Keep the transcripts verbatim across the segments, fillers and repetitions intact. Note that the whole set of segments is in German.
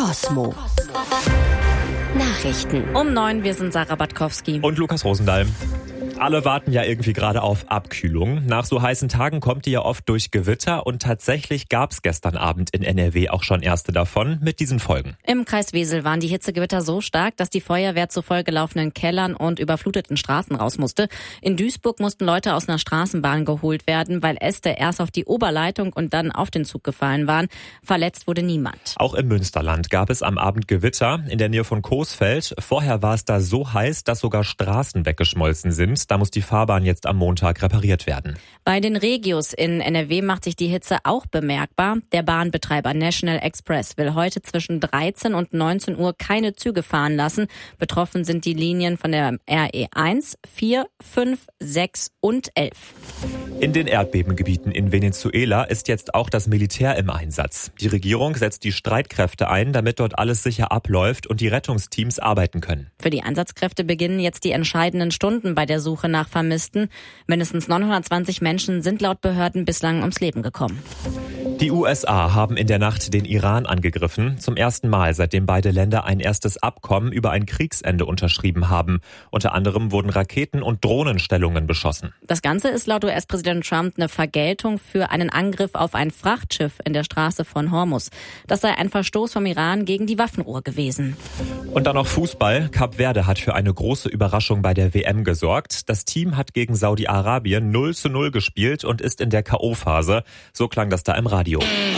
Cosmo. Nachrichten. Um neun, wir sind Sarah Batkowski. Und Lukas Rosendahl. Alle warten ja irgendwie gerade auf Abkühlung. Nach so heißen Tagen kommt die ja oft durch Gewitter und tatsächlich gab es gestern Abend in N R W auch schon erste davon mit diesen Folgen. Im Kreis Wesel waren die Hitzegewitter so stark, dass die Feuerwehr zu vollgelaufenen Kellern und überfluteten Straßen raus musste. In Duisburg mussten Leute aus einer Straßenbahn geholt werden, weil Äste erst auf die Oberleitung und dann auf den Zug gefallen waren. Verletzt wurde niemand. Auch im Münsterland gab es am Abend Gewitter in der Nähe von Coesfeld. Vorher war es da so heiß, dass sogar Straßen weggeschmolzen sind. Da muss die Fahrbahn jetzt am Montag repariert werden. Bei den Regios in N R W macht sich die Hitze auch bemerkbar. Der Bahnbetreiber National Express will heute zwischen dreizehn und neunzehn Uhr keine Züge fahren lassen. Betroffen sind die Linien von der R E eins, vier, fünf, sechs und elf. In den Erdbebengebieten in Venezuela ist jetzt auch das Militär im Einsatz. Die Regierung setzt die Streitkräfte ein, damit dort alles sicher abläuft und die Rettungsteams arbeiten können. Für die Einsatzkräfte beginnen jetzt die entscheidenden Stunden bei der Suche nach Vermissten. Mindestens neunhundertzwanzig Menschen sind laut Behörden bislang ums Leben gekommen. Die U S A haben in der Nacht den Iran angegriffen. Zum ersten Mal, seitdem beide Länder ein erstes Abkommen über ein Kriegsende unterschrieben haben. Unter anderem wurden Raketen- und Drohnenstellungen beschossen. Das Ganze ist laut U S-Präsident Trump eine Vergeltung für einen Angriff auf ein Frachtschiff in der Straße von Hormuz. Das sei ein Verstoß vom Iran gegen die Waffenruhe gewesen. Und dann noch Fußball. Kap Verde hat für eine große Überraschung bei der W M gesorgt. Das Team hat gegen Saudi-Arabien null zu null gespielt und ist in der K O-Phase. So klang das da im Radio.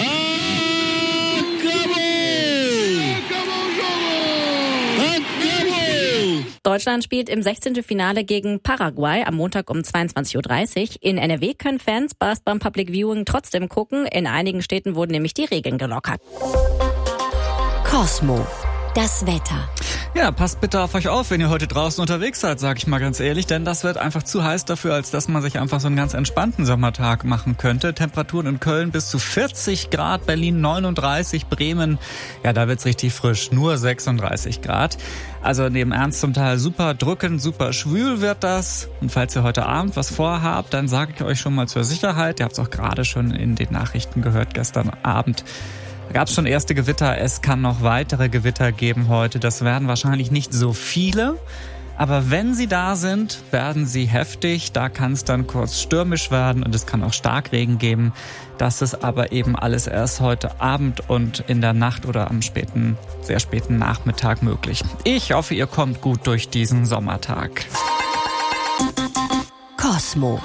Deutschland spielt im sechzehnten Finale gegen Paraguay am Montag um zweiundzwanzig Uhr dreißig. In N R W können Fans beim Public Viewing trotzdem gucken. In einigen Städten wurden nämlich die Regeln gelockert. Cosmo. Das Wetter. Ja, passt bitte auf euch auf, wenn ihr heute draußen unterwegs seid, sag ich mal ganz ehrlich, denn das wird einfach zu heiß dafür, als dass man sich einfach so einen ganz entspannten Sommertag machen könnte. Temperaturen in Köln bis zu vierzig Grad, Berlin neununddreißig, Bremen, ja, da wird's richtig frisch, nur sechsunddreißig Grad. Also neben Ernst zum Teil super drückend, super schwül wird das. Und falls ihr heute Abend was vorhabt, dann sage ich euch schon mal zur Sicherheit, ihr habt es auch gerade schon in den Nachrichten gehört, gestern Abend Da gab es schon erste Gewitter, es kann noch weitere Gewitter geben heute. Das werden wahrscheinlich nicht so viele, aber wenn sie da sind, werden sie heftig. Da kann es dann kurz stürmisch werden und es kann auch Starkregen geben. Das ist aber eben alles erst heute Abend und in der Nacht oder am späten, sehr späten Nachmittag möglich. Ich hoffe, ihr kommt gut durch diesen Sommertag. Cosmo.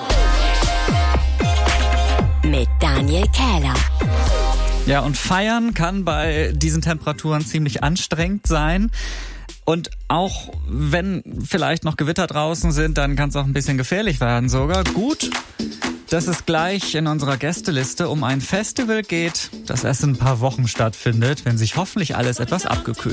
Mit Daniel Kähler. Ja, und feiern kann bei diesen Temperaturen ziemlich anstrengend sein. Und auch wenn vielleicht noch Gewitter draußen sind, dann kann es auch ein bisschen gefährlich werden sogar. Gut, dass es gleich in unserer Gästeliste um ein Festival geht, das erst in ein paar Wochen stattfindet, wenn sich hoffentlich alles etwas abgekühlt